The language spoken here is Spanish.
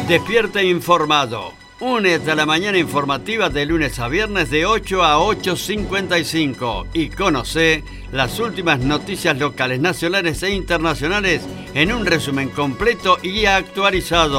Despierta informado. Únete a la mañana informativa de lunes a viernes de 8 a 8:55 y conoce las últimas noticias locales, nacionales e internacionales en un resumen completo y actualizado.